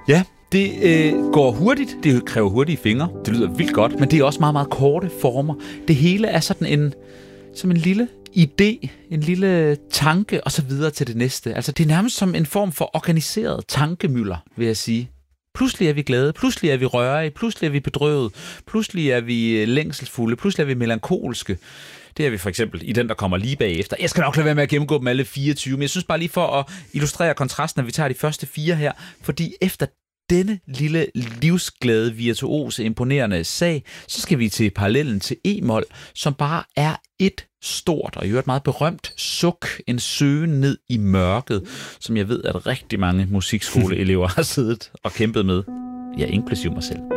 Ja, det går hurtigt. Det kræver hurtige fingre. Det lyder vildt godt, men det er også meget, meget korte former. Det hele er sådan som en lille idé, en lille tanke og så videre til det næste. Altså det er nærmest som en form for organiseret tankemøller, vil jeg sige. Pludselig er vi glade, pludselig er vi rørige, pludselig er vi bedrøvet, pludselig er vi længselsfulde, pludselig er vi melankolske. Det er vi for eksempel i den, der kommer lige bagefter. Jeg skal nok lade være med at gennemgå dem alle 24, men jeg synes bare lige for at illustrere kontrasten, at vi tager de første 4 her, fordi efter denne lille livsglade, virtuose, imponerende sag, så skal vi til parallellen til E-mol, som bare er et stort og i øvrigt meget berømt suk, en søgen ned i mørket, som jeg ved, at rigtig mange musikskoleelever har siddet og kæmpet med, ja, inklusive mig selv.